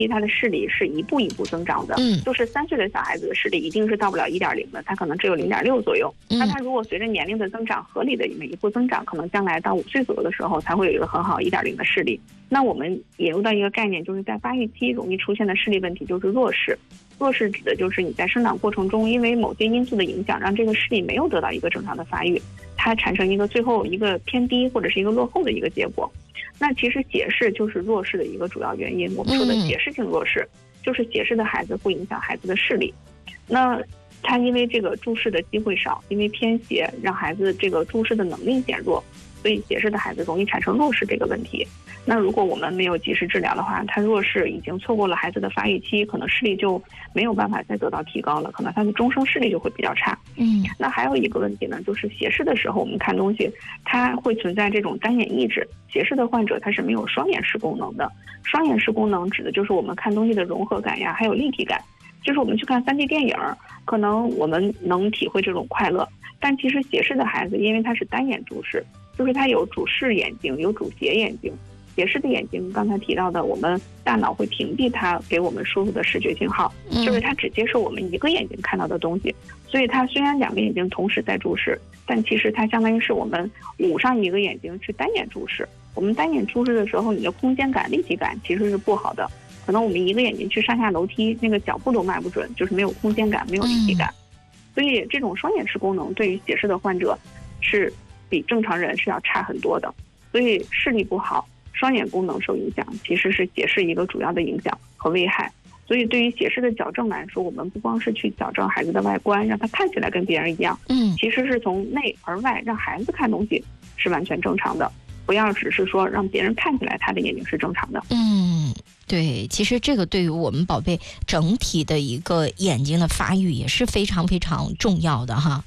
他的视力是一步一步增长的，就是3岁的小孩子的视力一定是到不了1.0的，他可能只有0.6左右。那他如果随着年龄的增长，合理的每一步增长，可能将来到5岁左右的时候才会有一个很好1.0的视力。那我们引入到一个概念，就是在发育期容易出现的视力问题就是弱视。弱视指的就是你在生长过程中，因为某些因素的影响，让这个视力没有得到一个正常的发育，它产生一个最后一个偏低或者是一个落后的一个结果。那其实斜视就是弱视的一个主要原因。我们说的斜视性弱视，就是斜视的孩子会影响孩子的视力。那他因为这个注视的机会少，因为偏斜，让孩子这个注视的能力减弱，所以斜视的孩子容易产生弱视这个问题。那如果我们没有及时治疗的话，他弱视已经错过了孩子的发育期，可能视力就没有办法再得到提高了，可能他的终生视力就会比较差。那还有一个问题呢，就是斜视的时候我们看东西，它会存在这种单眼抑制。斜视的患者他是没有双眼视功能的。双眼视功能指的就是我们看东西的融合感呀，还有立体感。就是我们去看3D 电影，可能我们能体会这种快乐，但其实斜视的孩子，因为他是单眼注视，就是他有主视眼睛，有主斜眼睛。斜视的眼睛，刚才提到的，我们大脑会屏蔽它给我们输入的视觉信号，就是它只接受我们一个眼睛看到的东西。所以它虽然2个眼睛同时在注视，但其实它相当于是我们捂上一个眼睛去单眼注视。我们单眼注视的时候，你的空间感、立体感其实是不好的。可能我们一个眼睛去上下楼梯，那个脚步都迈不准，就是没有空间感，没有立体感。所以这种双眼视功能对于斜视的患者是比正常人是要差很多的。所以视力不好，双眼功能受影响，其实是斜视一个主要的影响和危害。所以对于斜视的矫正来说，我们不光是去矫正孩子的外观，让他看起来跟别人一样，其实是从内而外让孩子看东西是完全正常的，不要只是说让别人看起来他的眼睛是正常的。 对，其实这个对于我们宝贝整体的一个眼睛的发育也是非常非常重要的哈。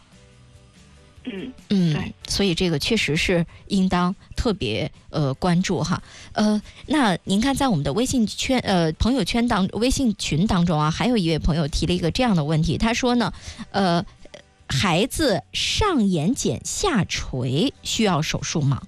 对， 所以这个确实是应当特别关注哈。那您看，在我们的微信圈朋友圈微信群当中啊，还有一位朋友提了一个这样的问题，他说呢，孩子上眼睑下垂需要手术吗？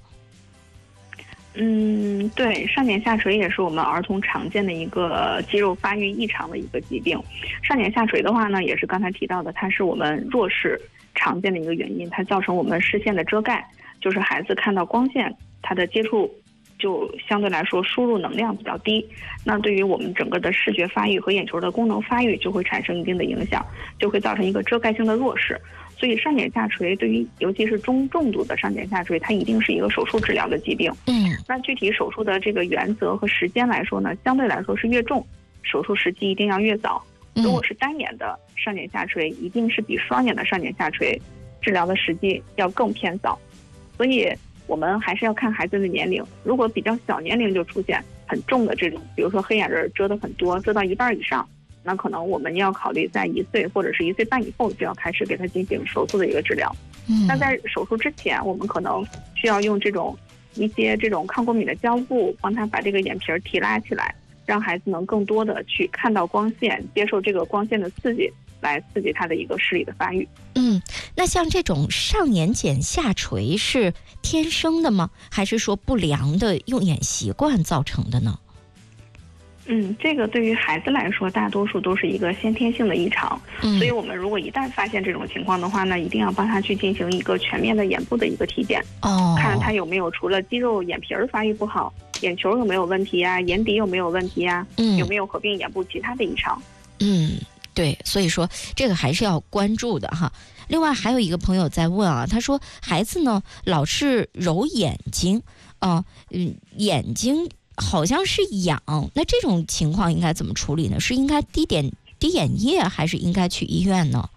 对，上睑下垂也是我们儿童常见的一个肌肉发育异常的一个疾病。上睑下垂的话呢，也是刚才提到的，它是我们弱视常见的一个原因，它造成我们视线的遮盖，就是孩子看到光线，它的接触就相对来说输入能量比较低，那对于我们整个的视觉发育和眼球的功能发育就会产生一定的影响，就会造成一个遮盖性的弱视。所以上睑下垂对于尤其是中重度的上睑下垂，它一定是一个手术治疗的疾病。那具体手术的这个原则和时间来说呢，相对来说是越重，手术时机一定要越早。如果是单眼的上睑下垂，一定是比双眼的上睑下垂治疗的时机要更偏早。所以我们还是要看孩子的年龄，如果比较小年龄就出现很重的这种，比如说黑眼仁遮得很多，遮到1半以上，那可能我们要考虑在1岁或者是1岁半以后就要开始给他进行手术的一个治疗。那在手术之前，我们可能需要用一些这种抗过敏的胶布，帮他把这个眼皮提拉起来，让孩子能更多的去看到光线，接受这个光线的刺激，来刺激他的一个视力的发育。 那像这种上眼睑下垂是天生的吗？还是说不良的用眼习惯造成的呢？ 这个对于孩子来说，大多数都是一个先天性的异常，所以我们如果一旦发现这种情况的话呢，一定要帮他去进行一个全面的眼部的一个体检，看他有没有除了肌肉眼皮发育不好，眼球有没有问题呀，眼底有没有问题呀，有没有合并眼部其他的异常。 对，所以说这个还是要关注的哈。另外还有一个朋友在问啊，他说孩子呢老是揉眼睛，眼睛好像是痒，那这种情况应该怎么处理呢？是应该滴眼液，还是应该去医院呢？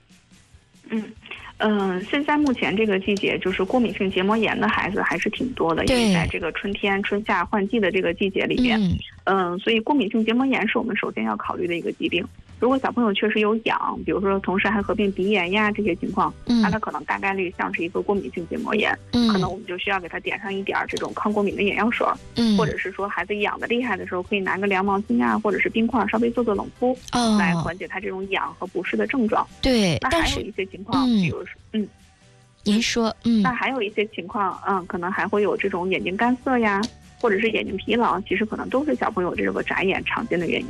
现在目前这个季节，就是过敏性结膜炎的孩子还是挺多的，因为在这个春夏换季的这个季节里面，所以过敏性结膜炎是我们首先要考虑的一个疾病。如果小朋友确实有痒，比如说同时还合并鼻炎呀这些情况，那他可能大概率像是一个过敏性结膜炎，可能我们就需要给他点上一点这种抗过敏的眼药水，或者是说孩子痒的厉害的时候，可以拿个凉毛巾啊，或者是冰块稍微做冷敷，来缓解他这种痒和不适的症状。 对， 那还有一些情况，比如说， 您说， 那还有一些情况，可能还会有这种眼睛干涩呀，或者是眼睛疲劳，其实可能都是小朋友这个眨眼常见的原因。